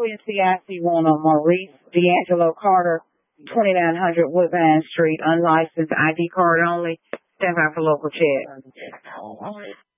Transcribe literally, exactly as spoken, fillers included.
Queen C I C one on Maurice D'Angelo Carter, twenty-nine hundred Woodbine Street, unlicensed, I D card only. Stand by for local check.